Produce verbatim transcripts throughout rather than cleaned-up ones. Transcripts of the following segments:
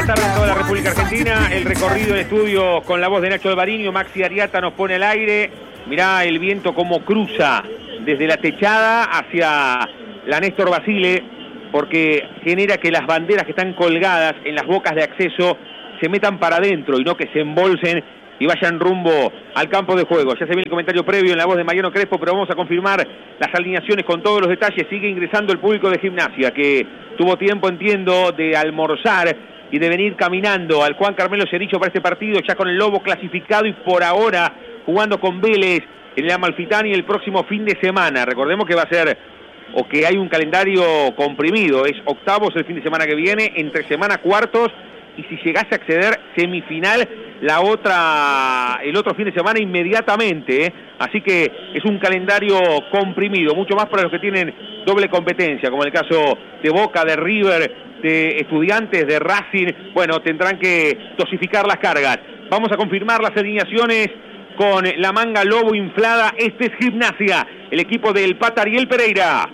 tarde en toda la República Argentina. El recorrido en estudio con la voz de Nacho Alvariño. Maxi Ariata nos pone al aire. Mirá el viento como cruza desde la techada hacia la Néstor Basile, porque genera que las banderas que están colgadas en las bocas de acceso se metan para adentro y no que se embolsen y vayan rumbo al campo de juego. Ya se ve el comentario previo en la voz de Mariano Crespo, pero vamos a confirmar las alineaciones con todos los detalles. Sigue ingresando el público de Gimnasia, que tuvo tiempo, entiendo, de almorzar y de venir caminando al Juan Carmelo Cericho para este partido, ya con el Lobo clasificado y por ahora jugando con Vélez en el Amalfitani el próximo fin de semana. Recordemos que va a ser, o que hay un calendario comprimido, es octavos el fin de semana que viene, entre semana cuartos, y si llegase a acceder semifinal la otra el otro fin de semana inmediatamente, ¿eh? Así que es un calendario comprimido, mucho más para los que tienen doble competencia, como en el caso de Boca, de River, de Estudiantes, de Racing. Bueno, tendrán que dosificar las cargas. Vamos a confirmar las alineaciones con la manga Lobo inflada. Este es Gimnasia, el equipo del Pata Ariel Pereira.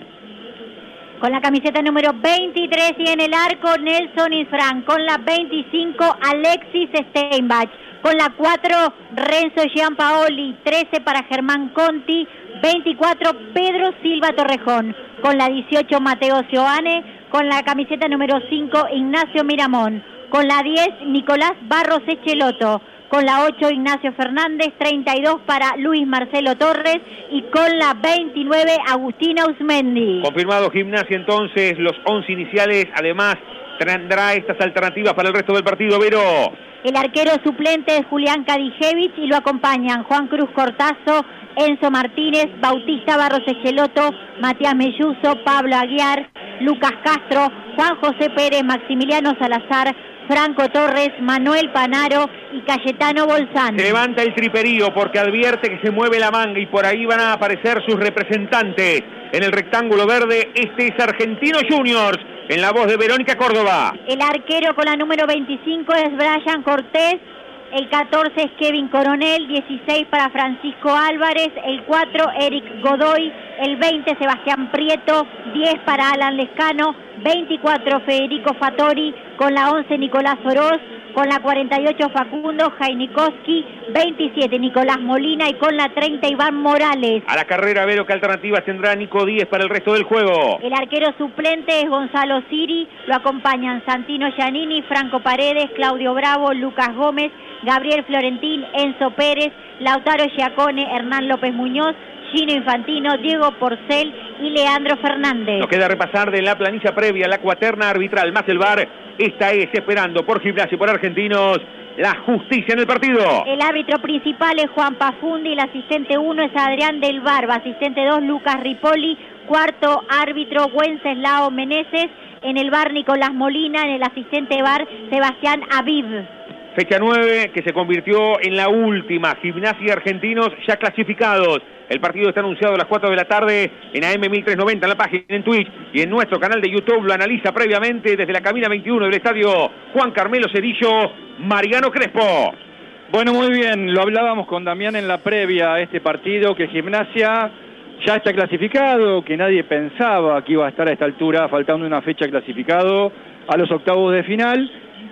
Con la camiseta número veintitrés y en el arco Nelson Isfran. Con la veinticinco Alexis Steinbach. Con la cuatro Renzo Giampaoli. trece para Germán Conti. veinticuatro Pedro Silva Torrejón. Con la dieciocho Mateo Sioane. Con la camiseta número cinco Ignacio Miramón. Con la diez Nicolás Barros Echeloto. Con la ocho Ignacio Fernández, treinta y dos para Luis Marcelo Torres y con la veintinueve Agustín Ausmendi. Confirmado Gimnasia entonces, los once iniciales, además tendrá estas alternativas para el resto del partido, Vero. El arquero suplente es Julián Kadijevich y lo acompañan Juan Cruz Cortazo, Enzo Martínez, Bautista Barros Echeloto, Matías Melluso, Pablo Aguiar, Lucas Castro, Juan José Pérez, Maximiliano Salazar, Franco Torres, Manuel Panaro y Cayetano Bolzán. Se levanta el triperío porque advierte que se mueve la manga y por ahí van a aparecer sus representantes en el rectángulo verde. Este es Argentinos Juniors, en la voz de Verónica Córdoba. El arquero con la número veinticinco es Brian Cortés, el catorce es Kevin Coronel, dieciséis para Francisco Álvarez, el cuatro Eric Godoy, el veinte Sebastián Prieto, diez para Alan Lescano, veinticuatro Federico Fattori, con la once Nicolás Oroz, con la cuarenta y ocho Facundo Jainikowski, veintisiete Nicolás Molina y con la treinta Iván Morales. A la carrera, Vero, ¿qué alternativas tendrá Nico Díez para el resto del juego? El arquero suplente es Gonzalo Siri, lo acompañan Santino Giannini, Franco Paredes, Claudio Bravo, Lucas Gómez, Gabriel Florentín, Enzo Pérez, Lautaro Giacone, Hernán López Muñoz, Gino Infantino, Diego Porcel y Leandro Fernández. Nos queda repasar de la planilla previa, la cuaterna arbitral más el V A R. Esta es esperando por Gimnasia y por Argentinos la justicia en el partido. El árbitro principal es Juan Pafundi, el asistente uno es Adrián del Barba, asistente dos Lucas Ripoli, cuarto árbitro Wenceslao Meneses, en el V A R Nicolás Molina, en el asistente V A R Sebastián Aviv. Fecha nueve que se convirtió en la última. Gimnasia y Argentinos ya clasificados. El partido está anunciado a las cuatro de la tarde en A M mil trescientos noventa, en la página, en Twitch y en nuestro canal de YouTube. Lo analiza previamente desde la cabina veintiuno del estadio Juan Carmelo Cericho, Mariano Crespo. Bueno, muy bien, lo hablábamos con Damián en la previa a este partido, que Gimnasia ya está clasificado, que nadie pensaba que iba a estar a esta altura, faltando una fecha clasificado a los octavos de final,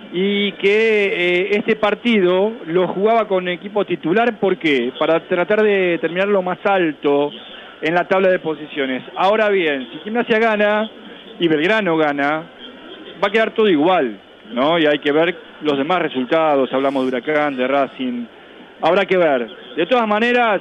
y que eh, este partido lo jugaba con equipo titular. ¿Por qué? Para tratar de terminarlo más alto en la tabla de posiciones. Ahora bien, si Gimnasia gana y Belgrano gana, va a quedar todo igual, ¿no? Y hay que ver los demás resultados. Hablamos de Huracán, de Racing, habrá que ver. De todas maneras,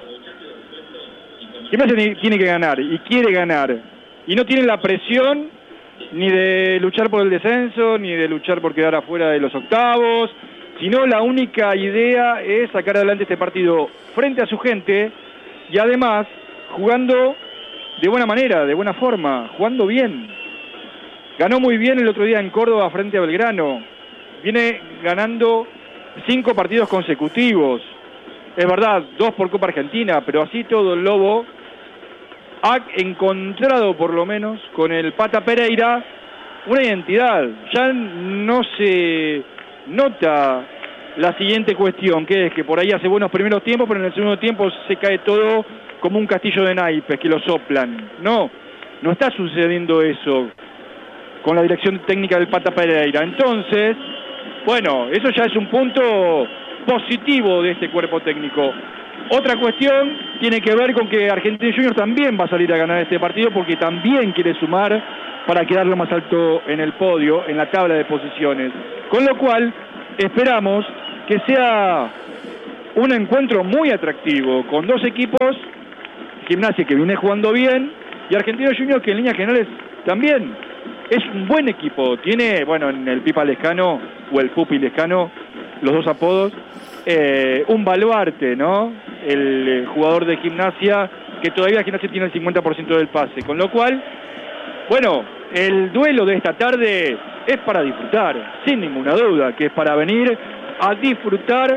Gimnasia tiene que ganar y quiere ganar, y no tiene la presión ni de luchar por el descenso, ni de luchar por quedar afuera de los octavos, sino la única idea es sacar adelante este partido frente a su gente y además jugando de buena manera, de buena forma, jugando bien. Ganó muy bien el otro día en Córdoba frente a Belgrano, viene ganando cinco partidos consecutivos, es verdad, dos por Copa Argentina, pero así todo el Lobo ha encontrado, por lo menos, con el Pata Pereira, una identidad. Ya no se nota la siguiente cuestión, que es que por ahí hace buenos primeros tiempos, pero en el segundo tiempo se cae todo como un castillo de naipes que lo soplan. No, no está sucediendo eso con la dirección técnica del Pata Pereira. Entonces, Bueno, eso ya es un punto positivo de este cuerpo técnico. Otra cuestión tiene que ver con que Argentinos Juniors también va a salir a ganar este partido porque también quiere sumar para quedarlo más alto en el podio, en la tabla de posiciones. Con lo cual, esperamos que sea un encuentro muy atractivo, con dos equipos, Gimnasia que viene jugando bien, y Argentinos Juniors que en líneas generales también es un buen equipo. Tiene, bueno, en el Pipa Lescano, o el Pupi Lescano, los dos apodos, eh, un baluarte, ¿no? El, el jugador de Gimnasia, que todavía Gimnasia tiene el cincuenta por ciento del pase, con lo cual, bueno, el duelo de esta tarde es para disfrutar, sin ninguna duda, que es para venir a disfrutar,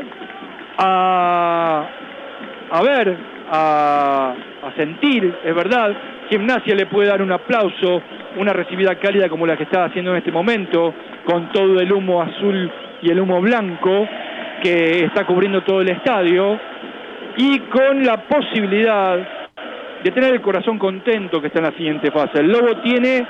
a, a ver, a, a sentir, es verdad. Gimnasia le puede dar un aplauso, una recibida cálida como la que está haciendo en este momento, con todo el humo azul y el humo blanco que está cubriendo todo el estadio, y con la posibilidad de tener el corazón contento que está en la siguiente fase. El Lobo tiene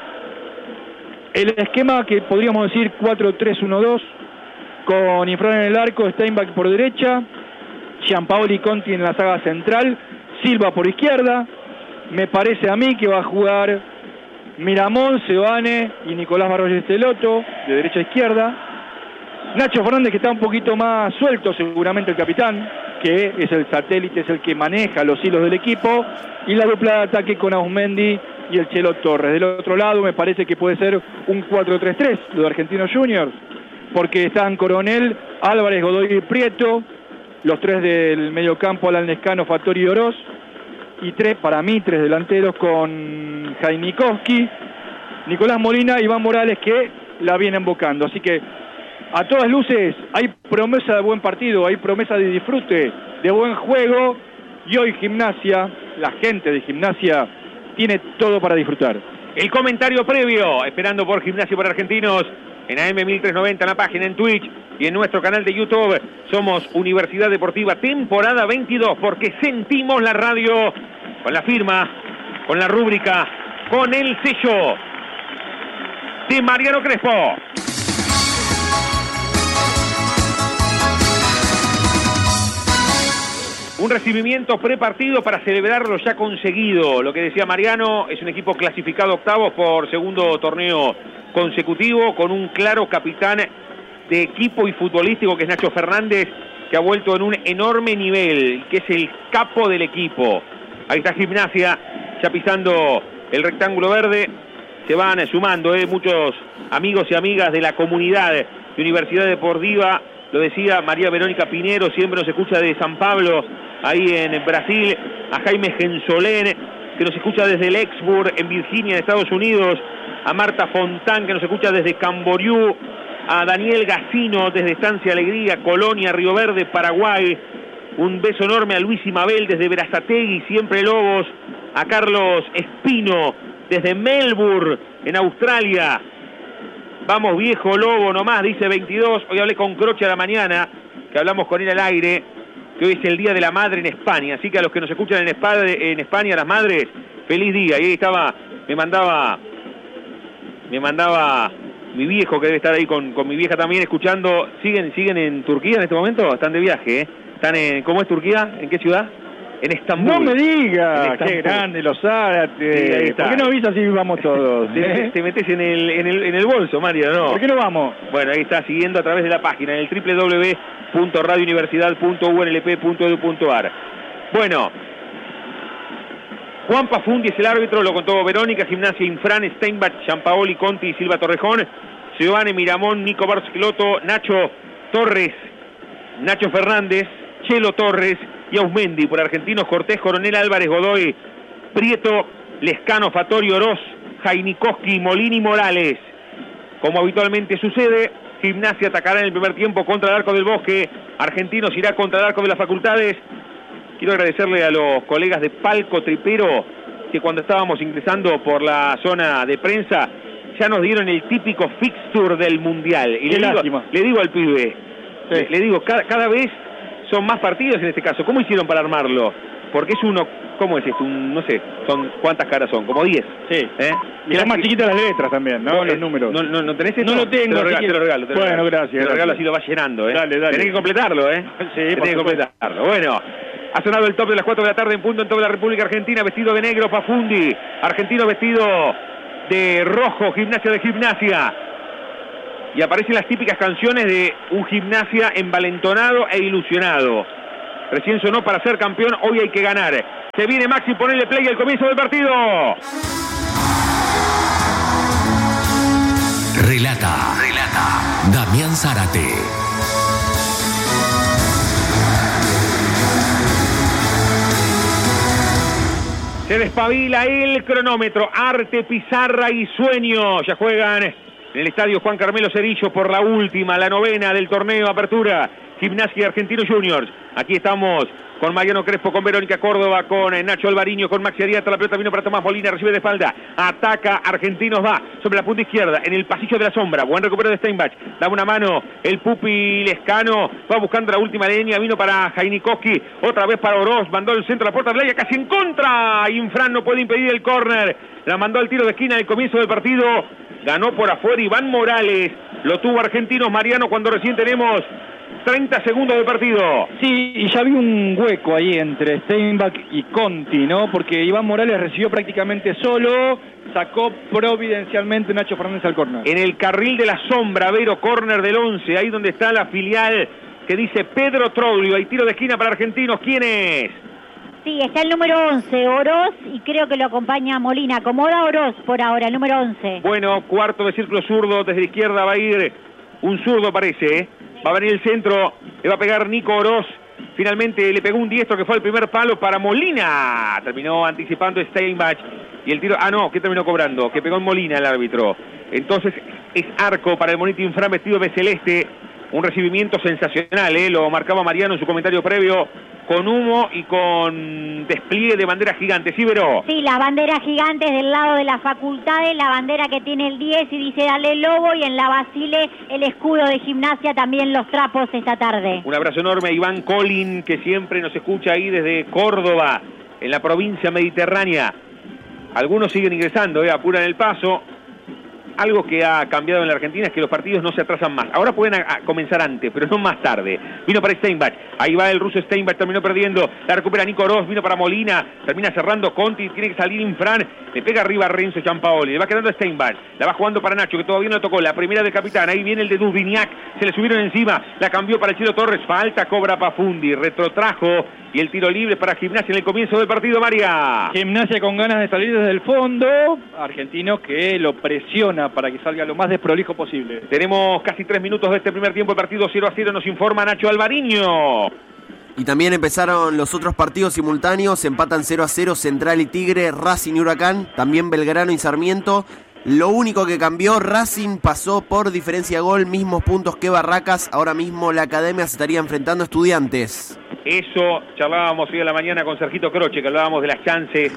el esquema que podríamos decir cuatro tres uno dos, con Infran en el arco, Steinbach por derecha, Gianpaoli Conti en la saga central, Silva por izquierda. Me parece a mí que va a jugar Miramón, Seoane y Nicolás Barros-Esteloto de derecha a izquierda. Nacho Fernández, que está un poquito más suelto, seguramente el capitán, que es el satélite, es el que maneja los hilos del equipo, y la dupla de ataque con Ausmendi y el Chelo Torres. Del otro lado me parece que puede ser un cuatro tres tres, lo de Argentinos Juniors, porque están Coronel, Álvarez, Godoy y Prieto, los tres del mediocampo, Alan Lescano, Fattori y Oroz, y tres, para mí, tres delanteros con Jainikowski, Nicolás Molina, Iván Morales, que la vienen invocando. Así que, a todas luces, hay promesa de buen partido, hay promesa de disfrute, de buen juego, y hoy Gimnasia, la gente de Gimnasia, tiene todo para disfrutar. El comentario previo, esperando por Gimnasia por Argentinos, en A M mil trescientos noventa, en la página, en Twitch y en nuestro canal de YouTube. Somos Universidad Deportiva, temporada veintidós, porque sentimos la radio con la firma, con la rúbrica, con el sello de Mariano Crespo. Un recibimiento prepartido para celebrar lo ya conseguido. Lo que decía Mariano, es un equipo clasificado octavos por segundo torneo consecutivo, con un claro capitán de equipo y futbolístico que es Nacho Fernández, que ha vuelto en un enorme nivel, que es el capo del equipo. Ahí está Gimnasia, ya pisando el rectángulo verde. Se van sumando eh, muchos amigos y amigas de la comunidad de Universidad Deportiva. Lo decía María Verónica Pinero, siempre nos escucha de San Pablo, ahí en Brasil. A Jaime Gensolén, que nos escucha desde Lexburg, en Virginia, en Estados Unidos. A Marta Fontán, que nos escucha desde Camboriú. A Daniel Gacino, desde Estancia Alegría, Colonia, Río Verde, Paraguay. Un beso enorme a Luis Imabel, desde Berazategui, siempre Lobos. A Carlos Espino, desde Melbourne, en Australia. Vamos viejo Lobo nomás, dice veintidós. Hoy hablé con Croce a la mañana, que hablamos con él al aire, que hoy es el Día de la Madre en España. Así que a los que nos escuchan en España, en España las madres, feliz día. Y ahí estaba, me mandaba, me mandaba mi viejo, que debe estar ahí con, con mi vieja también escuchando. ¿Siguen, siguen en Turquía en este momento? Están de viaje, ¿eh? Están en, ¿cómo es Turquía? ¿En qué ciudad? En Estambul. No me digas, qué grande los Zárate. Sí, ¿por qué no avisas si vamos todos? Te, ¿eh? te metes en el, en, el, en el bolso, Mario, ¿no? ¿Por qué no vamos? Bueno, ahí está, siguiendo a través de la página, en el doble u doble u doble u punto radio universidad punto u n l p punto e d u punto a r. Bueno, Juan Pafundi es el árbitro, lo contó Verónica. Gimnasia, Infran, Steinbach, Gianpaoli, Conti y Silva Torrejón. Seoane, Miramón, Nico Barcicloto, Nacho Torres, Nacho Fernández, Chelo Torres y Ausmendi. Por Argentinos, Cortés, Coronel, Álvarez, Godoy, Prieto, Lescano, Fattori, Oroz, Jainikowski, Molini, Morales. Como habitualmente sucede, Gimnasia atacará en el primer tiempo contra el Arco del Bosque. Argentinos irá contra el Arco de las Facultades. Quiero agradecerle a los colegas de Palco Tripero, que cuando estábamos ingresando por la zona de prensa, ya nos dieron el típico fixture del Mundial. Y le digo, le digo al pibe, sí. le, le digo, cada, cada vez son más partidos en este caso. ¿Cómo hicieron para armarlo? Porque es uno ¿Cómo es esto? Un, no sé, son ¿cuántas caras son? Como diez. Sí. ¿Eh? Y son más chiquitas las letras también, ¿no? Los números. ¿No, no, no tenés esto? No lo tengo. Te lo regalo, te lo regalo. Te lo bueno, regalo. gracias. Te lo gracias. regalo, así lo vas llenando, ¿eh? Dale, dale. Tenés que completarlo, ¿eh? Sí, Tenés que completarlo. Bueno, ha sonado el top de las cuatro de la tarde en punto en toda la República Argentina. Vestido de negro, Pafundi. Argentino vestido de rojo, Gimnasia de Gimnasia. Y aparecen las típicas canciones de un Gimnasia envalentonado e ilusionado. Recién sonó para ser campeón, hoy hay que ganar. Se viene Maxi, ponele play al comienzo del partido. Relata, relata, Damián Zárate. Se despabila el cronómetro, arte, pizarra y sueño. Ya juegan en el estadio Juan Carmelo Cerillo por la última, la novena del torneo Apertura. Gimnasia Argentino Juniors. Aquí estamos con Mariano Crespo, con Verónica Córdoba, con Nacho Alvariño, con Maxi Ariata. La pelota vino para Tomás Molina, recibe de espalda. Ataca Argentinos, va sobre la punta izquierda, en el pasillo de la sombra. Buen recupero de Steinbach. Da una mano el Pupi Lescano. Va buscando la última línea. Vino para Jainikowski. Otra vez para Oroz. Mandó el centro a la puerta de Blaya, casi en contra. Infran no puede impedir el córner. La mandó al tiro de esquina al comienzo del partido. Ganó por afuera Iván Morales. Lo tuvo Argentinos, Mariano, cuando recién tenemos treinta segundos de partido. Sí, y ya vi un hueco ahí entre Steinbach y Conti, ¿no? Porque Iván Morales recibió prácticamente solo, sacó providencialmente Nacho Fernández al córner. En el carril de la sombra, Vero, córner del once, ahí donde está la filial que dice Pedro Troglio. Hay tiro de esquina para Argentinos. ¿Quién es? Sí, está el número once, Oroz, y creo que lo acompaña Molina. Acomoda Oroz por ahora, el número once. Bueno, cuarto de círculo zurdo, desde la izquierda va a ir un zurdo, parece, ¿eh? Va a venir el centro, le va a pegar Nico Oroz. Finalmente le pegó un diestro que fue el primer palo para Molina. Terminó anticipando Steinbach. Y el tiro, ah no, que terminó cobrando, que pegó en Molina el árbitro. Entonces es arco para el monito Infran vestido de celeste. Un recibimiento sensacional, ¿eh? Lo marcaba Mariano en su comentario previo, con humo y con despliegue de banderas gigantes. ¿Sí, Vero? Sí, las banderas gigantes del lado de las facultades, la bandera que tiene el diez y dice dale Lobo, y en la Basile el escudo de Gimnasia, también los trapos esta tarde. Un abrazo enorme a Iván Colin, que siempre nos escucha ahí desde Córdoba, en la provincia mediterránea. Algunos siguen ingresando, ¿eh? Apuran el paso. Algo que ha cambiado en la Argentina es que los partidos no se atrasan más. Ahora pueden a, a comenzar antes, pero no más tarde. Vino para Steinbach. Ahí va el ruso Steinbach, terminó perdiendo. La recupera Nico Oroz, vino para Molina. Termina cerrando Conti, tiene que salir Infran. Le pega arriba a Renzo Giampaoli. Le va quedando a Steinbach. La va jugando para Nacho, que todavía no le tocó. La primera del capitán. Ahí viene el de Dubignac. Se le subieron encima. La cambió para el Chelo Torres. Falta, cobra Pafundi. Retrotrajo. Y el tiro libre para Gimnasia en el comienzo del partido, María. Gimnasia con ganas de salir desde el fondo. Argentino que lo presiona para que salga lo más desprolijo posible. Tenemos casi tres minutos de este primer tiempo. El partido cero a cero, nos informa Nacho Alvariño. Y también empezaron los otros partidos simultáneos. Empatan cero a cero Central y Tigre, Racing y Huracán, también Belgrano y Sarmiento. Lo único que cambió, Racing pasó por diferencia de gol, mismos puntos que Barracas. Ahora mismo la Academia se estaría enfrentando a Estudiantes. Eso charlábamos hoy a la mañana con Sergito Croce, que hablábamos de las chances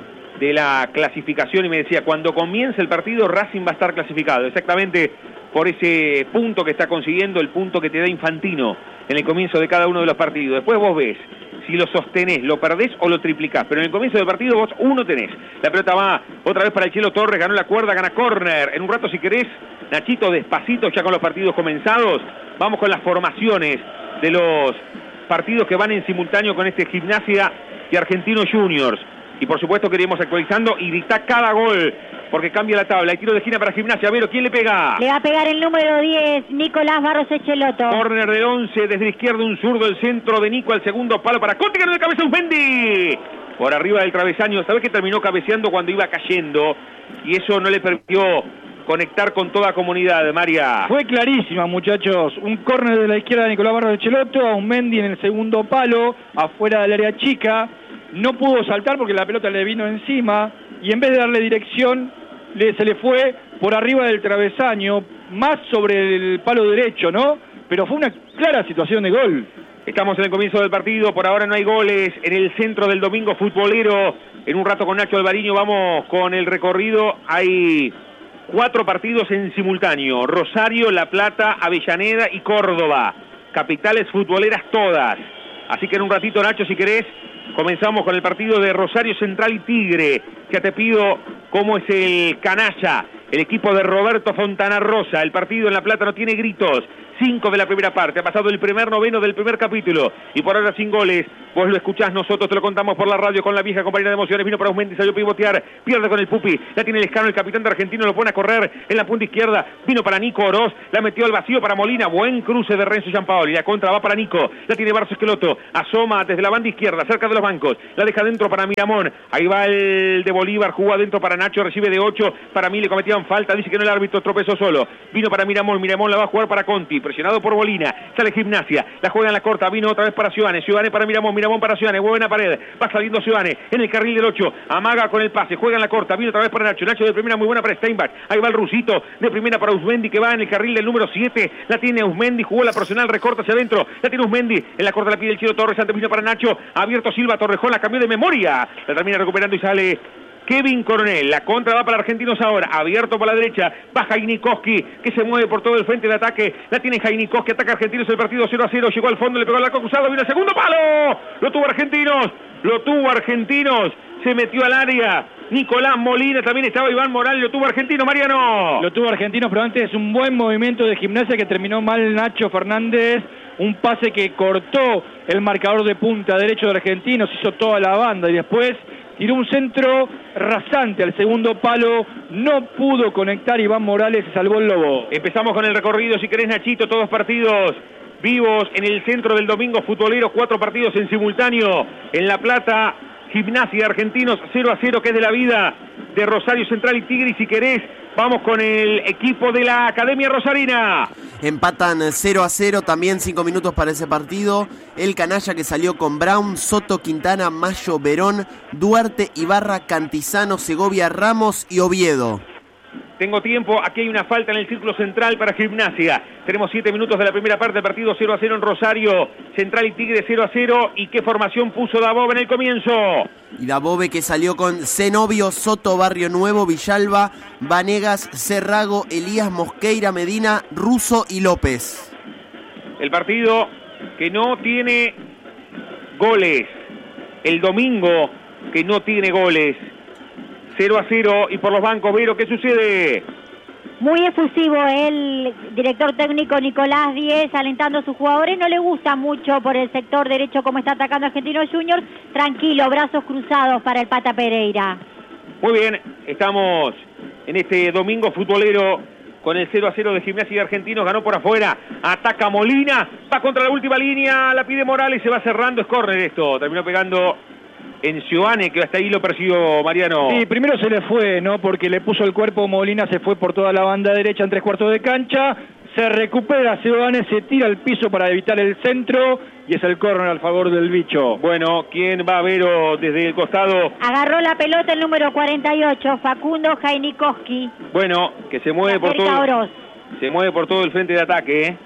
de la clasificación, y me decía, cuando comience el partido Racing va a estar clasificado, exactamente por ese punto que está consiguiendo, el punto que te da Infantino en el comienzo de cada uno de los partidos. Después vos ves si lo sostenés, lo perdés o lo triplicás, pero en el comienzo del partido vos uno tenés. La pelota va otra vez para el Chelo Torres, ganó la cuerda, gana córner. En un rato, si querés, Nachito, despacito, ya con los partidos comenzados, vamos con las formaciones de los partidos que van en simultáneo con este Gimnasia y Argentinos Juniors. Y por supuesto que iremos actualizando y dicta cada gol, porque cambia la tabla. Hay tiro de esquina para Gimnasia. Vero, ¿quién le pega? Le va a pegar el número diez, Nicolás Barros Echeloto. Córner del once, desde la izquierda un zurdo, el centro de Nico al segundo palo para Conti, que no de cabeza Usmendi. Por arriba del travesaño, ¿sabés que terminó cabeceando cuando iba cayendo? Y eso no le permitió conectar con toda comunidad, María. Fue clarísima, muchachos. Un córner de la izquierda de Nicolás Barros Echeloto, a Usmendi en el segundo palo, afuera del área chica. No pudo saltar porque la pelota le vino encima y en vez de darle dirección, le, se le fue por arriba del travesaño, más sobre el palo derecho, ¿no? Pero fue una clara situación de gol. Estamos en el comienzo del partido, por ahora no hay goles en el centro del domingo futbolero. En un rato con Nacho Alvariño vamos con el recorrido. Hay cuatro partidos en simultáneo: Rosario, La Plata, Avellaneda y Córdoba. Capitales futboleras todas. Así que en un ratito, Nacho, si querés, comenzamos con el partido de Rosario Central y Tigre. Ya te pido cómo es el canalla, el equipo de Roberto Fontana Rosa. El partido en La Plata no tiene gritos. Cinco de la primera parte, ha pasado el primer noveno del primer capítulo y por ahora sin goles. Vos lo escuchás, nosotros te lo contamos por la radio con la vieja compañía de emociones. Vino para Usmendi, salió a pivotear, pierde con el Pupi, la tiene el Lescano, el capitán de Argentino, lo pone a correr en la punta izquierda. Vino para Nico Oroz, la metió al vacío para Molina, buen cruce de Renzo Giampaoli, la contra va para Nico, la tiene Barzo Esqueloto, asoma desde la banda izquierda, cerca de los bancos, la deja dentro para Miramón, ahí va el de Bolívar, jugó adentro para Nacho, recibe de ocho, para mí le cometían falta, dice que no, el árbitro tropezó solo, vino para Miramón, Miramón la va a jugar para Conti, presionado por Bolina. Sale Gimnasia, la juega en la corta, vino otra vez para Ciudadane, Ciudadane para Miramón, Miramón para Ciudadane, vuelve en la pared, va saliendo Ciudadane, en el carril del ocho, amaga con el pase, juega en la corta, vino otra vez para Nacho, Nacho de primera muy buena para Steinbach, ahí va el rusito, de primera para Usmendi que va en el carril del número siete, la tiene Usmendi, jugó la personal, recorta hacia adentro, la tiene Usmendi, en la corta la pide el Chiro Torres, antes vino para Nacho, abierto Silva, Torrejón, la cambió de memoria, la termina recuperando y sale Kevin Coronel, la contra va para Argentinos ahora, abierto por la derecha, va Jainikoski, que se mueve por todo el frente de ataque, la tiene Jainikoski, ataca Argentinos, el partido cero a cero, llegó al fondo, le pegó al arco cruzado, vino el segundo palo, lo tuvo Argentinos, lo tuvo Argentinos, se metió al área, Nicolás Molina, también estaba Iván Morales, lo tuvo Argentino, Mariano. Lo tuvo Argentino, pero antes un buen movimiento de Gimnasia que terminó mal Nacho Fernández, un pase que cortó el marcador de punta derecho de Argentinos, hizo toda la banda y después tiró un centro rasante al segundo palo, no pudo conectar Iván Morales, se salvó el Lobo. Empezamos con el recorrido, si querés, Nachito, todos partidos vivos en el centro del domingo futbolero, cuatro partidos en simultáneo, en La Plata, Gimnasia, Argentinos, cero a cero, que es de la vida de Rosario Central y Tigre, y si querés, vamos con el equipo de la Academia Rosarina. Empatan cero a cero, también cinco minutos para ese partido. El canalla que salió con Brown, Soto, Quintana, Mayo, Verón, Duarte, Ibarra, Cantizano, Segovia, Ramos y Oviedo. Tengo tiempo, aquí hay una falta en el círculo central para Gimnasia. Tenemos siete minutos de la primera parte del partido, cero a cero en Rosario, Central y Tigre cero a cero. ¿Y qué formación puso Dabove en el comienzo? Y Dabove que salió con Zenobio, Soto, Barrio Nuevo, Villalba, Vanegas, Cerrago, Elías, Mosqueira, Medina, Russo y López. El partido que no tiene goles. El domingo que no tiene goles. cero a cero y por los bancos, Vero, ¿qué sucede? Muy efusivo el director técnico Nicolás Díez, alentando a sus jugadores. No le gusta mucho por el sector derecho como está atacando Argentinos Juniors. Tranquilo, brazos cruzados para el Pata Pereira. Muy bien, estamos en este domingo futbolero con el cero a cero de Gimnasia y Argentinos. Ganó por afuera, ataca Molina, va contra la última línea, la pide Morales, se va cerrando, es córner esto. Terminó pegando en Ciudadane, que hasta ahí lo persiguió Mariano. Sí, primero se le fue, ¿no? Porque le puso el cuerpo, Molina se fue por toda la banda derecha en tres cuartos de cancha, se recupera Ciudadane, se tira al piso para evitar el centro y es el córner al favor del bicho. Bueno, ¿quién va a ver desde el costado? Agarró la pelota el número cuarenta y ocho, Facundo Jainikoski. Bueno, que se mueve por todo, Oroz. se mueve por todo el frente de ataque, ¿eh?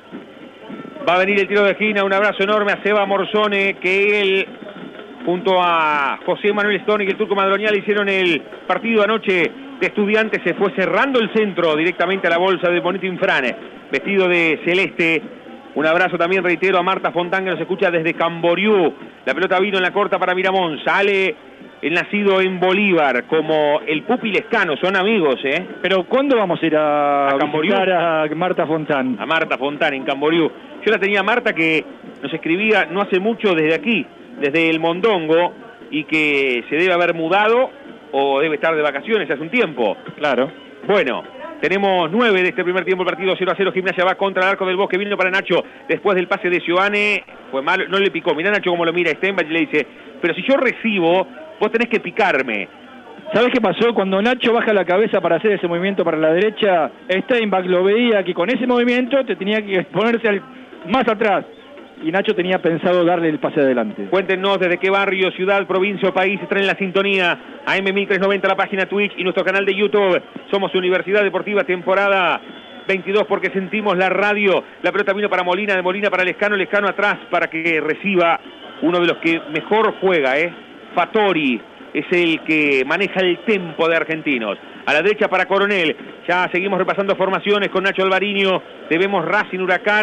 Va a venir el tiro de esquina, un abrazo enorme a Seba Morzone, que él, junto a José Manuel Stone y el Turco Madronial, hicieron el partido anoche de Estudiantes. Se fue cerrando el centro directamente a la bolsa de Bonito Infrane, vestido de celeste. Un abrazo también, reitero, a Marta Fontán, que nos escucha desde Camboriú. La pelota vino en la corta para Miramón. Sale el nacido en Bolívar, como el Pupi Lescano. Son amigos, ¿eh? Pero ¿cuándo vamos a ir a, ¿A Camboriú? a Marta Fontán? A Marta Fontán en Camboriú. Yo la tenía a Marta, que nos escribía no hace mucho desde aquí, desde el Mondongo, y que se debe haber mudado o debe estar de vacaciones hace un tiempo. Claro. Bueno, tenemos nueve de este primer tiempo, el partido cero a cero. Gimnasia va contra el arco del Bosque, vino para Nacho después del pase de Ciudadane, fue malo, no le picó. Mirá Nacho cómo lo mira Steinbach y le dice, pero si yo recibo, vos tenés que picarme. ¿Sabés qué pasó? Cuando Nacho baja la cabeza para hacer ese movimiento para la derecha, Steinbach lo veía que con ese movimiento te tenía que ponerse al, más atrás. Y Nacho tenía pensado darle el pase adelante. Cuéntenos desde qué barrio, ciudad, provincia o país están en la sintonía. A M mil trescientos noventa, la página Twitch y nuestro canal de YouTube. Somos Universidad Deportiva, temporada veintidós, porque sentimos la radio. La pelota vino para Molina, de Molina para Lescano, Lescano atrás para que reciba uno de los que mejor juega, ¿eh? Fattori es el que maneja el tempo de Argentinos. A la derecha para Coronel. Ya seguimos repasando formaciones con Nacho Alvariño. Debemos Racing, Huracán,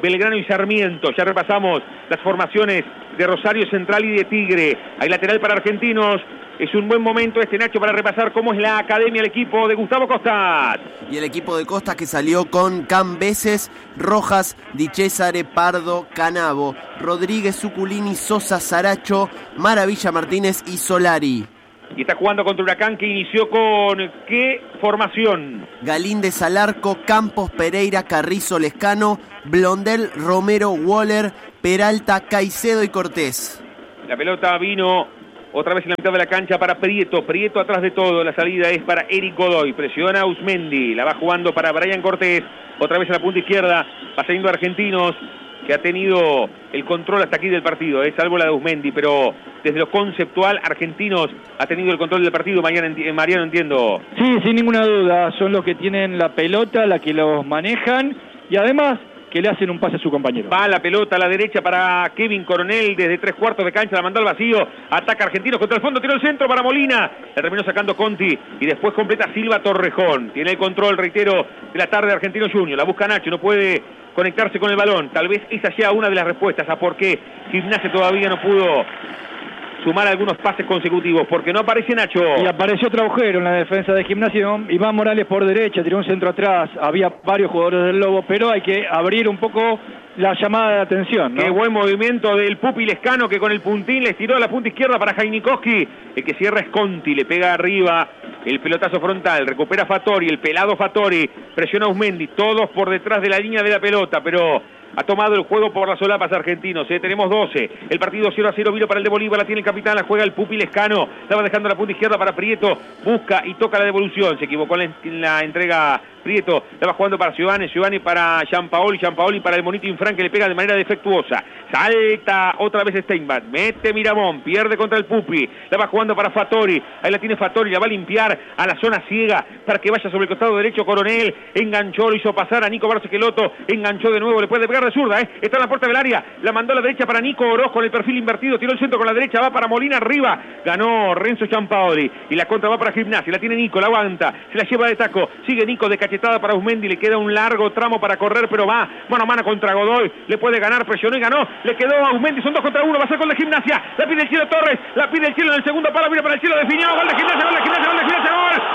Belgrano y Sarmiento. Ya repasamos las formaciones de Rosario Central y de Tigre. Hay lateral para Argentinos. Es un buen momento este, Nacho, para repasar cómo es la academia, el equipo de Gustavo Costas. Y el equipo de Costas que salió con Cambeses, Rojas, Di Cesare, Pardo, Canavo, Rodríguez, Suculini, Sosa, Saracho, Maravilla Martínez y Solari. Y está jugando contra Huracán, que inició con ¿qué formación? Galíndez al arco, Campos, Pereira, Carrizo, Lescano, Blondel, Romero, Waller, Peralta, Caicedo y Cortés. La pelota vino otra vez en la mitad de la cancha para Prieto. Prieto atrás de todo. La salida es para Eric Godoy. Presiona a Usmendi. La va jugando para Brian Cortés. Otra vez en la punta izquierda. Pasando a Argentinos, que ha tenido el control hasta aquí del partido, eh, salvo la de Usmendi, pero desde lo conceptual, Argentinos ha tenido el control del partido. Mariano, enti Mariano entiendo. Sí, sin ninguna duda. Son los que tienen la pelota, la que los manejan y además que le hacen un pase a su compañero. Va la pelota a la derecha para Kevin Coronel, desde tres cuartos de cancha, la mandó al vacío, ataca Argentinos contra el fondo, tiró el centro para Molina, la terminó sacando Conti y después completa Silva Torrejón. Tiene el control, reitero, de la tarde de Argentinos Junior, la busca Nacho, no puede conectarse con el balón. Tal vez esa sea una de las respuestas a por qué Gimnasia todavía no pudo sumar algunos pases consecutivos, porque no aparece Nacho. Y apareció otro agujero en la defensa de Gimnasia. Iván Morales por derecha, tiró un centro atrás, había varios jugadores del Lobo, pero hay que abrir un poco la llamada de atención, ¿no? Qué buen movimiento del Pupi Lescano, que con el puntín les tiró a la punta izquierda para Jainikowski. El que cierra es Conti, le pega arriba el pelotazo frontal, recupera Fattori, el pelado Fattori, presiona a Usmendi, todos por detrás de la línea de la pelota, pero ha tomado el juego por las solapas Argentinos, ¿eh? Tenemos doce, el partido cero a cero vino para el de Bolívar, la tiene el capitán, la juega el Pupi Lescano, la va dejando la punta izquierda para Prieto, busca y toca la devolución, se equivocó en la, en la entrega Prieto, la va jugando para Giovanni, Giovanni para Gianpaoli, Gianpaoli para el monito Infran, que le pega de manera defectuosa, salta otra vez Steinbach, mete Miramón, pierde contra el Pupi, la va jugando para Fattori, ahí la tiene Fattori, la va a limpiar a la zona ciega para que vaya sobre el costado derecho Coronel, enganchó, lo hizo pasar a Nico Barcequeloto, enganchó de nuevo, le puede pegar de zurda, ¿eh? Está en la puerta del área, la mandó a la derecha para Nico Oroz con el perfil invertido, tiró el centro con la derecha, va para Molina arriba, ganó Renzo Gianpaoli, y la contra va para Gimnasia, la tiene Nico, la aguanta, se la lleva de taco, sigue Nico de cachetada para Usmendi, le queda un largo tramo para correr, pero va mano a mano contra Godoy, le puede ganar, presionó y ganó, le quedó a Usmendi, son dos contra uno, va a ser gol de Gimnasia, la pide el Cielo Torres, la pide el Cielo en el segundo palo, mira para el Cielo, definió, gol de Gimnasia, gol de Gimnasia, gol de Gimnasia, gol